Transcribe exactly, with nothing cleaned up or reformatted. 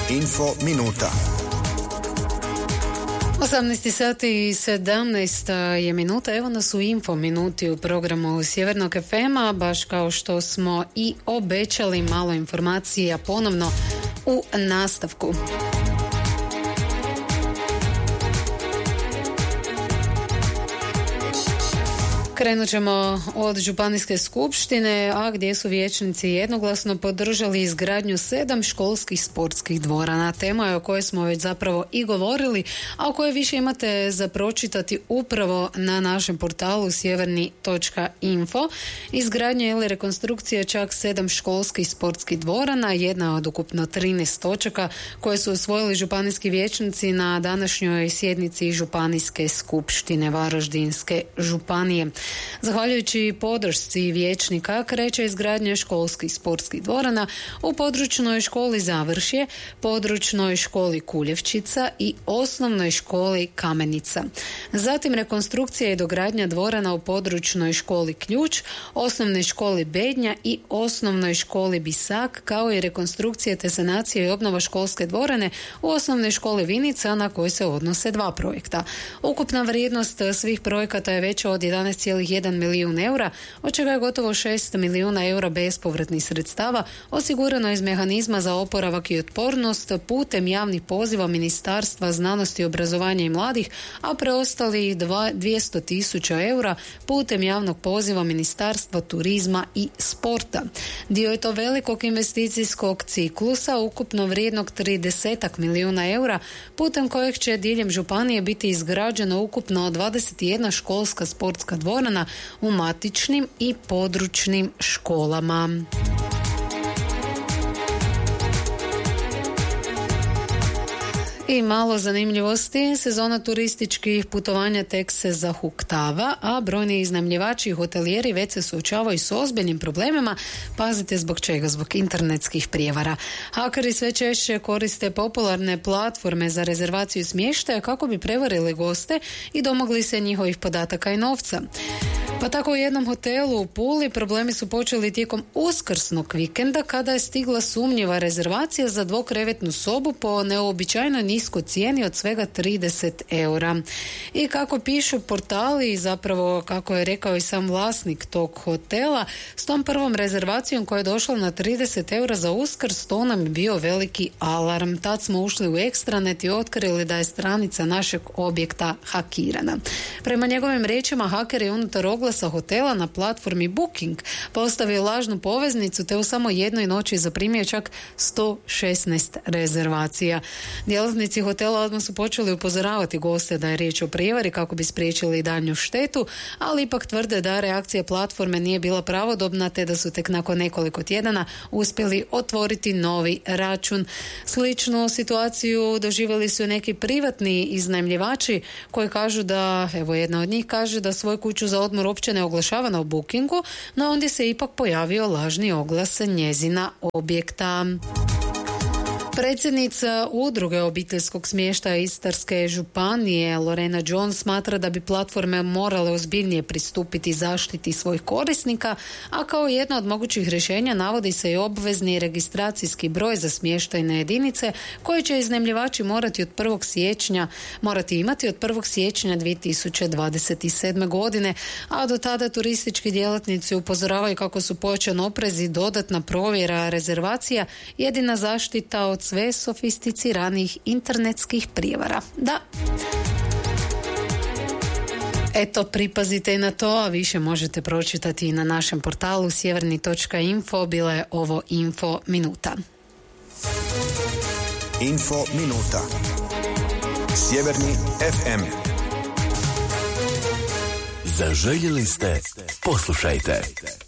Info minuta. osamnaest sati i sedamnaest je minuta. Evo nas u Info minuti u programu Sjevernog ef ema, baš kao što smo i obećali, malo informacija ponovno u nastavku. Krenut ćemo od županijske skupštine, a gdje su vijećnici jednoglasno podržali izgradnju sedam školskih sportskih dvorana. Tema je o kojoj smo već zapravo i govorili, a o kojoj više imate za pročitati upravo na našem portalu sjeverni točka info. Izgradnja ili rekonstrukcija čak sedam školskih sportskih dvorana, jedna od ukupno trinaest točaka koje su usvojili županijski vijećnici na današnjoj sjednici županijske skupštine Varaždinske županije. Zahvaljujući podršci vijećnika kreće izgradnja školskih sportskih dvorana u područnoj školi Završje, područnoj školi Kuljevčica i osnovnoj školi Kamenica. Zatim rekonstrukcija i dogradnja dvorana u područnoj školi Ključ, osnovnoj školi Bednja i osnovnoj školi Bisak, kao i rekonstrukcija te sanacija i obnova školske dvorane u osnovnoj školi Vinica, na koju se odnose dva projekta. Ukupna vrijednost svih projekata je veća od jedanaest zarez jedan milijun eura, od čega je gotovo šest milijuna eura bespovratnih sredstava osigurano iz mehanizma za oporavak i otpornost putem javnih poziva Ministarstva znanosti, obrazovanja i mladih, a preostali dvjesto tisuća eura putem javnog poziva Ministarstva turizma i sporta. Dio je to velikog investicijskog ciklusa ukupno vrijednog trideset milijuna eura, putem kojeg će diljem županije biti izgrađeno ukupno dvadeset jedna školska sportska dvorana u matičnim i područnim školama. I malo zanimljivosti. Sezona turističkih putovanja tek se zahuktava, a brojni iznajmljivači i hotelijeri već se suočavaju s ozbiljnim problemima. Pazite zbog čega? Zbog internetskih prijevara. Hakeri sve češće koriste popularne platforme za rezervaciju smještaja kako bi prevarili goste i domogli se njihovih podataka i novca. Pa tako u jednom hotelu u Puli problemi su počeli tijekom uskrsnog vikenda kada je stigla sumnjiva rezervacija za dvokrevetnu sobu po neobičajno niskoj cijeni od svega trideset eura. I kako pišu portali, zapravo kako je rekao i sam vlasnik tog hotela, s tom prvom rezervacijom koja je došla na trideset eura za Uskrs, to nam je bio veliki alarm. Tad smo ušli u ekstranet i otkrili da je stranica našeg objekta hakirana. Prema njegovim riječima, haker je unutar oglasa hotela na platformi Booking postavio lažnu poveznicu te u samo jednoj noći zaprimio čak sto šesnaest rezervacija. Djelatnici hotela odmah su počeli upozoravati goste da je riječ o prijevari kako bi spriječili daljnju štetu, ali ipak tvrde da reakcija platforme nije bila pravodobna te da su tek nakon nekoliko tjedana uspjeli otvoriti novi račun. Sličnu situaciju doživjeli su neki privatni iznajmljivači koji kažu da, evo jedna od njih kaže da svoju kuću za odmor uopće ne oglašava na Bookingu, no ondje se ipak pojavio lažni oglas njezina objekta. Predsjednica udruge obiteljskog smještaja Istarske županije Lorena Jones smatra da bi platforme morale ozbiljnije pristupiti zaštiti svojih korisnika, a kao jedno od mogućih rješenja navodi se i obvezni registracijski broj za smještajne jedinice koje će iznajmljivači morati od prvog siječnja morati imati od prvog siječnja dvije tisuće dvadeset sedme. godine, a do tada turistički djelatnici upozoravaju kako su pojačan oprez i dodatna provjera rezervacija jedina zaštita od sve sofisticiranijih internetskih prijevara. Da. Eto, pripazite na to, a više možete pročitati i na našem portalu sjeverni točka info. Bila je ovo Info minuta. Info minuta. Sjeverni ef em. Zaželjeli ste? Poslušajte.